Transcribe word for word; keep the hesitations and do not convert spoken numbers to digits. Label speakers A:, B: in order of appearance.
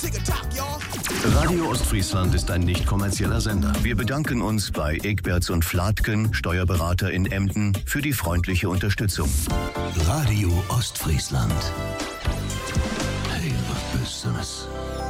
A: Radio Ostfriesland ist ein nicht kommerzieller Sender. Wir bedanken uns bei Egberts und Flatken, Steuerberater in Emden, für die freundliche Unterstützung.
B: Radio Ostfriesland. Hey, was Besseres.